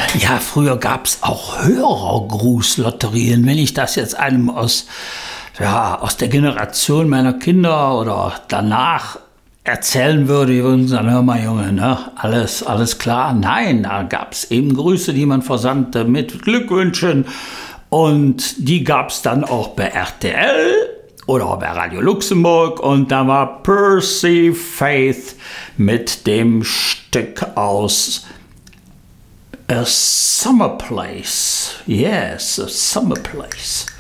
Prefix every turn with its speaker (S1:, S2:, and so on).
S1: Ja, früher gab es auch Hörergrußlotterien. Wenn ich das jetzt einem aus der Generation meiner Kinder oder danach erzählen würde, die würden sagen, hör mal Junge, ne, alles klar. Nein, da gab es eben Grüße, die man versandte mit Glückwünschen. Und die gab es dann auch bei RTL oder bei Radio Luxemburg. Und da war Percy Faith mit dem Stück aus A Summer Place. Yes, A Summer Place.